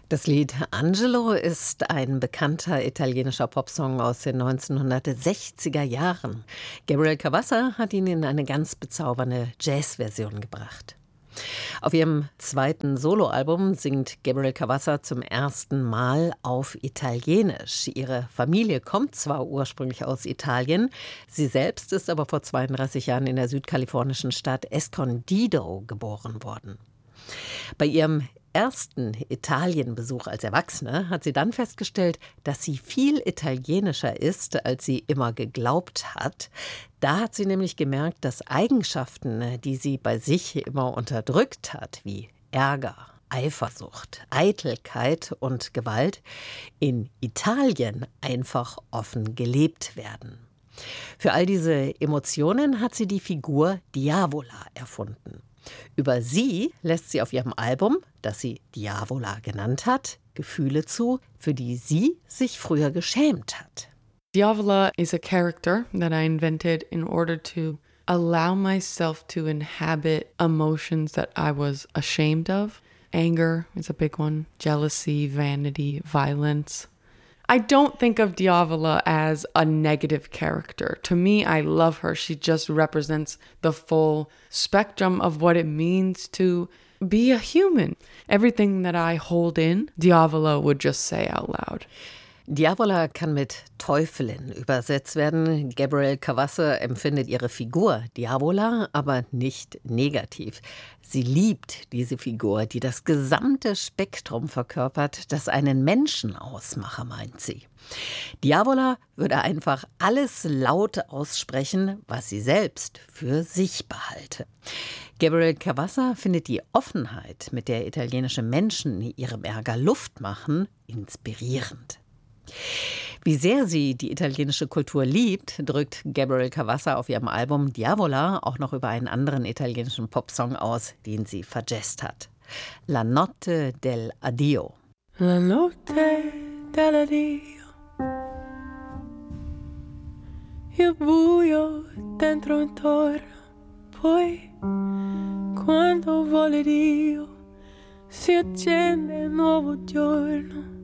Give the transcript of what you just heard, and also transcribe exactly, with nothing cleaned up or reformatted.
Das Lied Angelo ist ein bekannter italienischer Popsong aus den neunzehnhundertsechziger Jahren. Gabriel Cavazza hat ihn in eine ganz bezaubernde Jazzversion gebracht. Auf ihrem zweiten Soloalbum singt Gabriel Cavazza zum ersten Mal auf Italienisch. Ihre Familie kommt zwar ursprünglich aus Italien, sie selbst ist aber vor zweiunddreißig Jahren in der südkalifornischen Stadt Escondido geboren worden. Bei ihrem ersten Italienbesuch als Erwachsene hat sie dann festgestellt, dass sie viel italienischer ist, als sie immer geglaubt hat. Da hat sie nämlich gemerkt, dass Eigenschaften, die sie bei sich immer unterdrückt hat, wie Ärger, Eifersucht, Eitelkeit und Gewalt, in Italien einfach offen gelebt werden. Für all diese Emotionen hat sie die Figur Diavola erfunden. Über sie lässt sie auf ihrem Album, das sie Diavola genannt hat, Gefühle zu, für die sie sich früher geschämt hat. Diavola is a character that I invented in order to allow myself to inhabit emotions that I was ashamed of. Anger is a big one, jealousy, vanity, violence. I don't think of Diavola as a negative character. To me, I love her. She just represents the full spectrum of what it means to be a human. Everything that I hold in, Diavola would just say out loud. Diavola kann mit Teufelin übersetzt werden. Gabriel Cavazza empfindet ihre Figur Diavola aber nicht negativ. Sie liebt diese Figur, die das gesamte Spektrum verkörpert, das einen Menschen ausmache, meint sie. Diavola würde einfach alles laut aussprechen, was sie selbst für sich behalte. Gabriel Cavazza findet die Offenheit, mit der italienische Menschen ihrem Ärger Luft machen, inspirierend. Wie sehr sie die italienische Kultur liebt, drückt Gabriel Cavazza auf ihrem Album Diavola auch noch über einen anderen italienischen Popsong aus, den sie verjazzt hat. La notte dell'addio. La notte dell'addio. Il buio dentro intorno. Poi, quando vuole Dio, si accende un nuovo giorno.